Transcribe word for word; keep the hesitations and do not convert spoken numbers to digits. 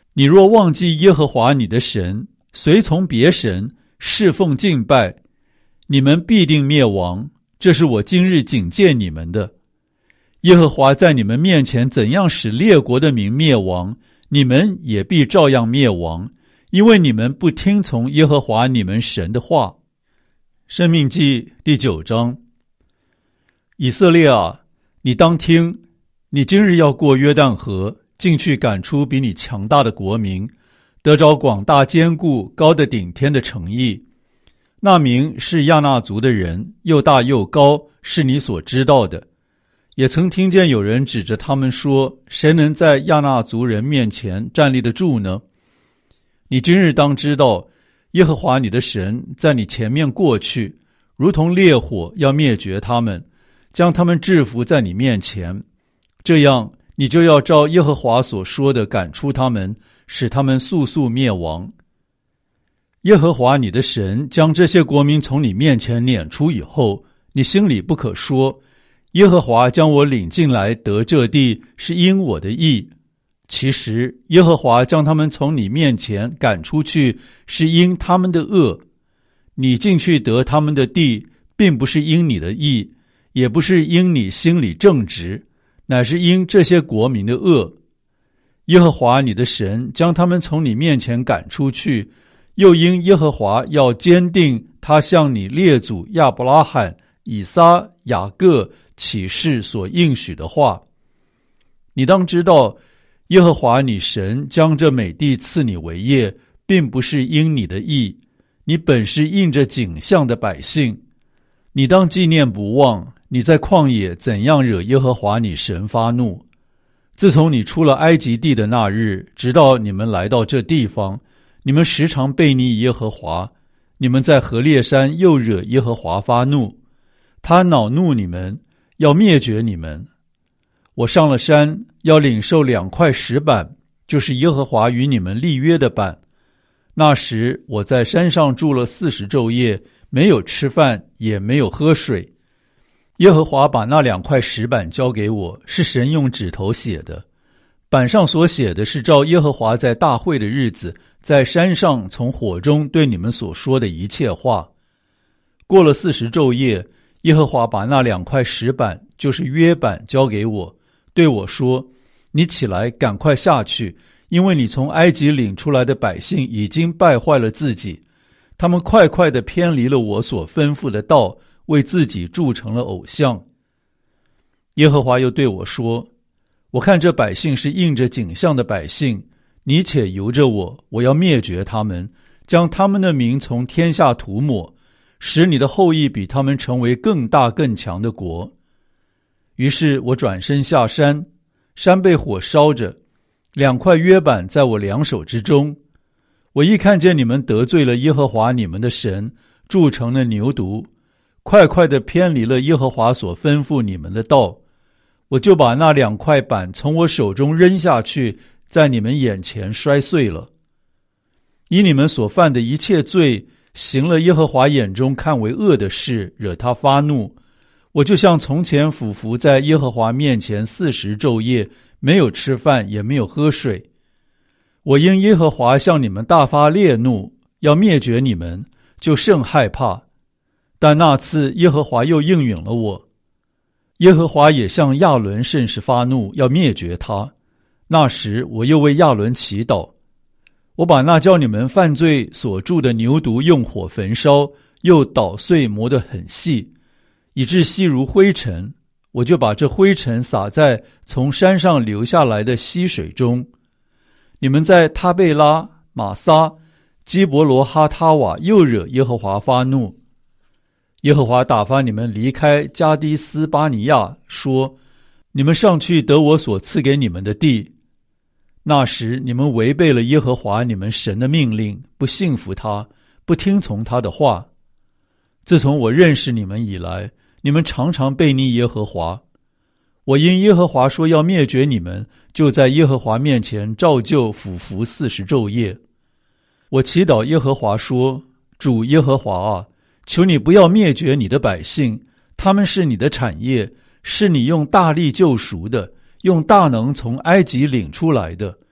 你若忘记耶和华你的神，随从别神，侍奉敬拜，你们必定灭亡。这是我今日警戒你们的。耶和华在你们面前怎样使列国的民灭亡，你们也必照样灭亡，因为你们不听从耶和华你们神的话。申命记第九章。以色列啊，你当听，你今日要过约旦河，进去赶出比你强大的国民，得着广大坚固高的顶天的城邑。那民是亚衲族的人，又大又高，是你所知道的。也曾听见有人指着他们说，谁能在亚衲族人面前站立得住呢？你今日当知道，耶和华你的神在你前面过去，如同烈火，要灭绝他们，将他们制服在你面前。这样，你就要照耶和华所说的赶出他们，使他们速速灭亡。耶和华你的神将这些国民从你面前撵出以后，你心里不可说，耶和华将我领进来得这地，是因我的义。其实耶和华将他们从你面前赶出去，是因他们的恶。你进去得他们的地，并不是因你的义，也不是因你心里正直，乃是因这些国民的恶。耶和华你的神将他们从你面前赶出去，又因耶和华要坚定他向你列祖亚伯拉罕、以撒、雅各起誓所应许的话。你当知道，耶和华你神将这美地赐你为业，并不是因你的义，你本是应着景象的百姓。你当纪念不忘，你在旷野怎样惹耶和华你神发怒。自从你出了埃及地的那日，直到你们来到这地方，你们时常悖逆耶和华，你们在何烈山又惹耶和华发怒，他恼怒你们，要灭绝你们。我上了山，要领受两块石板，就是耶和华与你们立约的板。那时我在山上住了四十昼夜，没有吃饭，也没有喝水。耶和华把那两块石板交给我，是神用指头写的。板上所写的是照耶和华在大会的日子，在山上从火中对你们所说的一切话。过了四十昼夜，耶和华把那两块石板，就是约板，交给我，对我说：你起来，赶快下去，因为你从埃及领出来的百姓已经败坏了自己，他们快快地偏离了我所吩咐的道，为自己铸成了偶像。耶和华又对我说：我看这百姓是应着景象的百姓，你且由着我，我要灭绝他们，将他们的名从天下涂抹，使你的后裔比他们成为更大更强的国。于是我转身下山，山被火烧着，两块约板在我两手之中。我一看见你们得罪了耶和华你们的神，铸成了牛犊，快快地偏离了耶和华所吩咐你们的道，我就把那两块板从我手中扔下去，在你们眼前摔碎了。以你们所犯的一切罪，行了耶和华眼中看为恶的事，惹他发怒，我就像从前俯伏在耶和华面前四十昼夜，没有吃饭，也没有喝水。我因耶和华向你们大发烈怒，要灭绝你们，就甚害怕。但那次耶和华又应允了我。耶和华也向亚伦甚是发怒，要灭绝他。那时我又为亚伦祈祷，我把那叫你们犯罪所铸的牛犊用火焚烧，又捣碎磨得很细，以致细如灰尘，我就把这灰尘撒在从山上流下来的溪水中。你们在他贝拉、玛撒、基伯罗哈他瓦又惹耶和华发怒。耶和华打发你们离开加低斯巴尼亚，说：你们上去得我所赐给你们的地。那时你们违背了耶和华你们神的命令，不信服他，不听从他的话。自从我认识你们以来，你们常常悖逆耶和华。我因耶和华说要灭绝你们，就在耶和华面前照旧俯伏四十昼夜。我祈祷耶和华说：主耶和华啊，求你不要灭绝你的百姓，他们是你的产业，是你用大力救赎的，用大能从埃及领出来的。